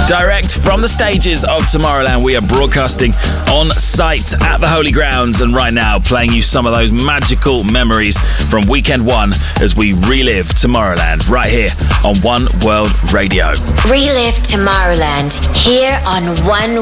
Direct from the stages of Tomorrowland, we are broadcasting on site at the Holy Grounds, and right now playing you some of those magical memories from Weekend 1 as we relive Tomorrowland right here on One World Radio. Relive Tomorrowland here on One